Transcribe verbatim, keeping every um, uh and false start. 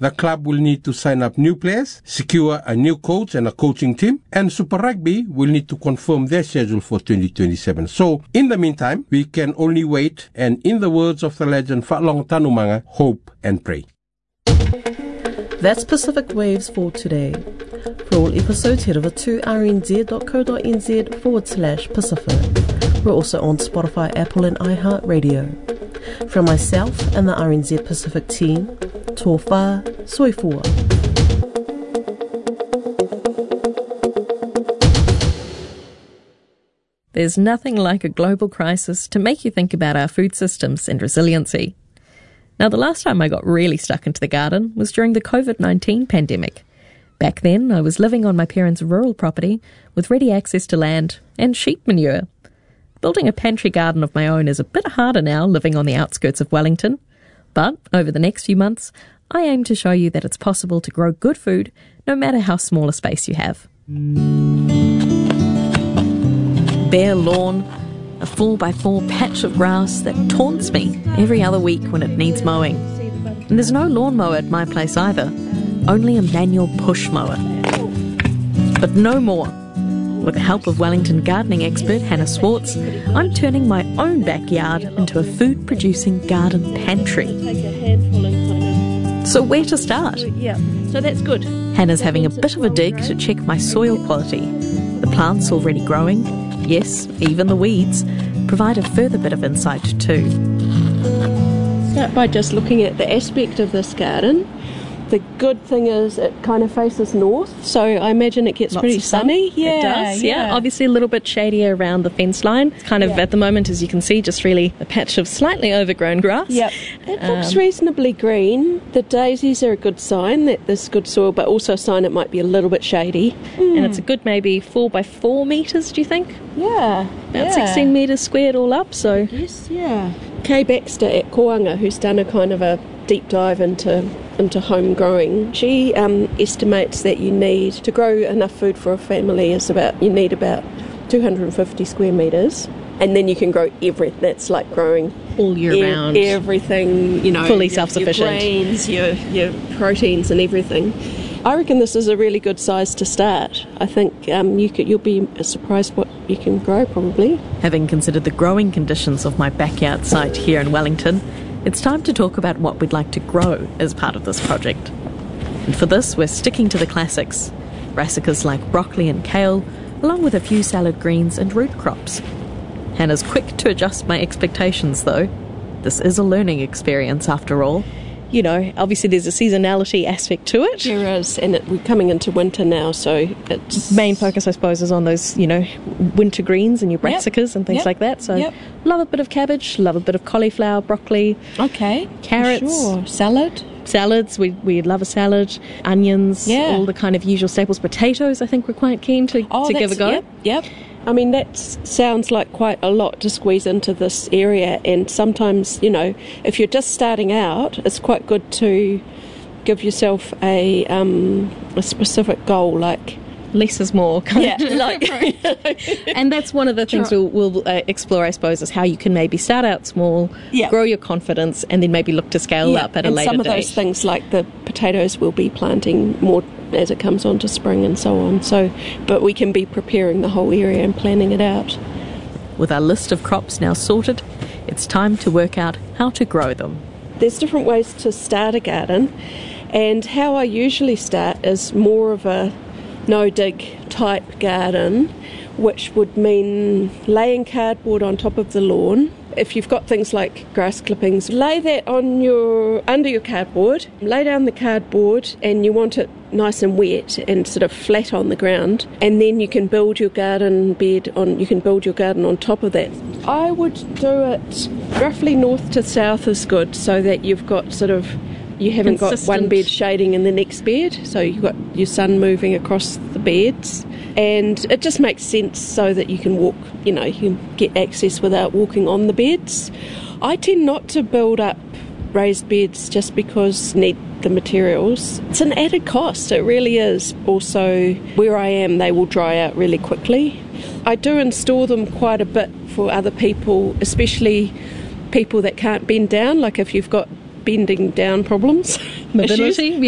the club will need to sign up new players, secure a new coach and a coaching team, and Super Rugby will need to confirm their schedule for twenty twenty-seven. So, in the meantime, we can only wait and, in the words of the legend Fa'alonga Tanumanga, hope and pray. That's Pacific Waves for today. For all episodes, head over to rnz.co.nz forward slash Pacific. We're also on Spotify, Apple and iHeartRadio. From myself and the R N Z Pacific team, tō whā, soifua. There's nothing like a global crisis to make you think about our food systems and resiliency. Now, the last time I got really stuck into the garden was during the covid nineteen pandemic. Back then, I was living on my parents' rural property with ready access to land and sheep manure. Building a pantry garden of my own is a bit harder now, living on the outskirts of Wellington. But over the next few months, I aim to show you that it's possible to grow good food no matter how small a space you have. Bare lawn, a four by four patch of grass that taunts me every other week when it needs mowing. And there's no lawnmower at my place either, only a manual push mower. But no more. With the help of Wellington gardening expert Hannah Swartz, I'm turning my own backyard into a food-producing garden pantry. So where to start? Yeah, so that's good. Hannah's having a bit of a dig to check my soil quality. The plants already growing, yes, even the weeds, provide a further bit of insight too. Start by just looking at the aspect of this garden. The good thing is it kind of faces north, so I imagine it gets Lots pretty of sun. sunny. Yeah, it does, yeah. yeah. Obviously a little bit shadier around the fence line. It's kind of, yeah. at the moment, as you can see, just really a patch of slightly overgrown grass. Yep. It looks Um, reasonably green. The daisies are a good sign that there's good soil, but also a sign it might be a little bit shady. And it's a good maybe four by four metres, do you think? Yeah. About yeah. sixteen metres squared all up, so... Yes, yeah. Kay Baxter at Koanga, who's done a kind of a deep dive into into home growing, she um, estimates that you need to grow enough food for a family is about you need about two hundred fifty square metres, and then you can grow everything. That's like growing all year e- round. Everything, you know, Fully your, self-sufficient. Your grains, your your proteins, and everything. I reckon this is a really good size to start. I think um, you could, you'll be surprised what you can grow, probably. Having considered the growing conditions of my backyard site here in Wellington, it's time to talk about what we'd like to grow as part of this project. And for this, we're sticking to the classics. Brassicas like broccoli and kale, along with a few salad greens and root crops. Hannah's quick to adjust my expectations, though. This is a learning experience, after all. You know, obviously there's a seasonality aspect to it. There is, and it, we're coming into winter now, so it's... Main focus, I suppose, is on those, you know, winter greens and your brassicas Yep. and things Yep. like that. So Yep. love a bit of cabbage, love a bit of cauliflower, broccoli, Okay. carrots, Sure. Salad. salads. We we love a salad, onions, Yeah. all the kind of usual staples. Potatoes, I think we're quite keen to, Oh, to give a that's- go. Yep, yep. I mean, that s- sounds like quite a lot to squeeze into this area, and sometimes, you know, if you're just starting out, it's quite good to give yourself a um, a specific goal, like... Less is more. Kind Yeah, of. like... And that's one of the things Sure. we'll, we'll uh, explore, I suppose, is how you can maybe start out small, Yeah. grow your confidence, and then maybe look to scale Yeah, up at a and later some of date. those things, like the potatoes, we'll be planting more as it comes on to spring and so on. So, but we can be preparing the whole area and planning it out. With our list of crops now sorted, it's time to work out how to grow them. There's different ways to start a garden, and how I usually start is more of a no-dig type garden, which would mean laying cardboard on top of the lawn. If you've got things like grass clippings, lay that on your under your cardboard, lay down the cardboard, and you want it nice and wet and sort of flat on the ground, and then you can build your garden bed on you can build your garden on top of that. I would do it roughly north to south is good, so that you've got sort of you haven't Consistent. got one bed shading in the next bed, so you've got your sun moving across the beds, and it just makes sense so that you can walk, you know, you can get access without walking on the beds. I tend not to build up raised beds just because need the materials. It's an added cost, it really is. Also, where I am, they will dry out really quickly. I do install them quite a bit for other people, especially people that can't bend down, like if you've got bending down problems. Mobility, issues.